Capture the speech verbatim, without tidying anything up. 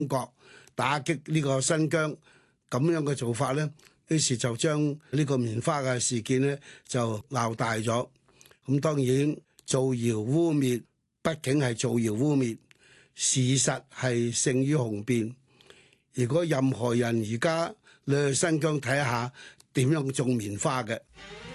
國打擊呢個新疆咁樣嘅做法咧，於是就將呢個棉花嘅事件咧就鬧大咗。咁當然造謠污蔑，畢竟係造謠污蔑，事實係勝於雄辯。如果任何人而家你去新疆睇下點樣種棉花嘅。